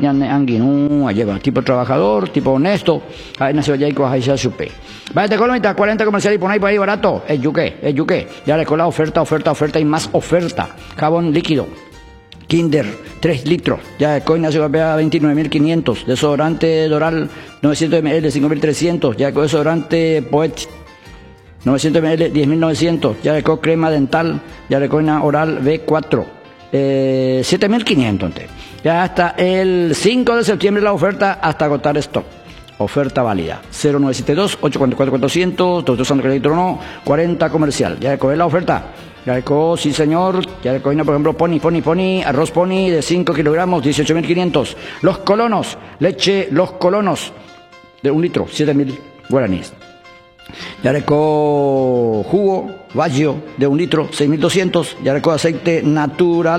ñane anguinú, lleva tipo trabajador, tipo honesto, ahí nació ya y coja y se supe. Vaya, Colomita, 40 comercial y por ahí barato, es yuque, ya le la oferta y más oferta, jabón líquido. Kinder, 3 litros, ya de coina se va a pagar 29.500, desodorante Doral 900 ml, 5.300, ya de desodorante Poet 900 ml, 10.900, ya de crema dental, ya de coina oral B4, 7.500, ya hasta el 5 de septiembre la oferta hasta agotar stock. Oferta válida, 0972-844-400, Doctor Sandro Crédito no, 40 comercial, ya de coger la oferta. Ya de sí señor, ya de coina, por ejemplo, pony, arroz pony de 5 kilogramos, 18.500. Los colonos, leche, los colonos, de 1 litro, 7.000 guaraníes. Ya de jugo, Baggio, de 1 litro, 6.200. Ya de aceite Natura,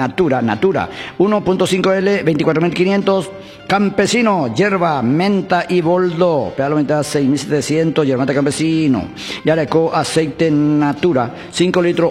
1.5L, 24.500. Campesino, hierba, menta y boldo, pedalo menta 6.700, hierba campesino. Ya de aceite Natura, 5 litros,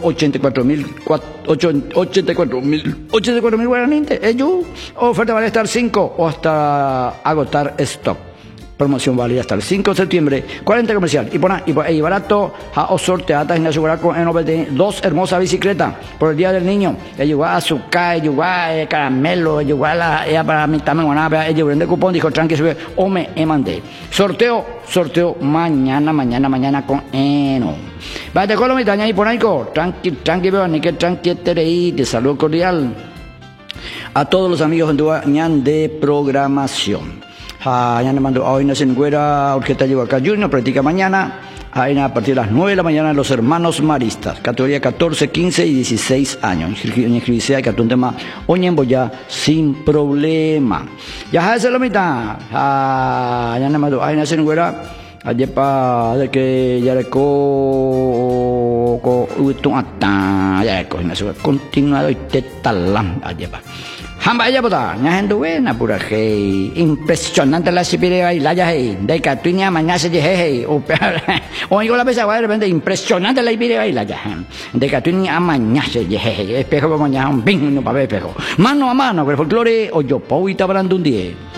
84.000 guaraníes. Oferta vale estar 5 o hasta agotar stock. Promoción válida hasta el 5 de septiembre, 40 comercial. Y barato, a sorteata Ignacio Buraco en 2 hermosas bicicletas por el Día del Niño. Igual azúcar, igual caramelo, igual para mí también, igual de cupón, dijo tranqui, o me mandé. Sorteo mañana con eno. Vaya con lo mitaña y ponaico, tranqui, veo, ni que tranqui, de salud cordial a todos los amigos de programación. Ya le mando hoy no se encuera Orquesta Yuhuaca Junior, practica mañana, a partir de las 9 de la mañana los hermanos maristas, categoría 14, 15 y 16 años. Inscribirse que un tema oñen ya sin problema. Ya se lo mitad, ya le mando hoy no se encuera, ayer para de que ya le continuado y te talan ayer para. Hamba ella bota, nya gente buena pura hey, impresionante la sipire baila ya hey, de que tú ni mañana se hey, o la pesa de repente impresionante la sipire baila ya, de que tú ni mañana se hey, espejo como mañana un ping no para ver espejo, mano a mano con el folclore o yo po y tabrando un día.